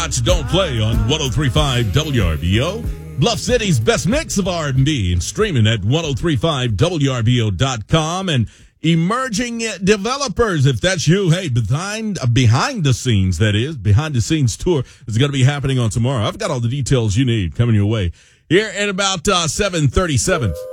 Don't Play on 103.5 WRBO. Bluff City's best mix of R&B and streaming at 103.5WRBO.com. And emerging developers, if that's you, hey, behind the scenes, that is, behind the scenes tour is going to be happening on tomorrow. I've got all the details you need coming your way here at about 7:37.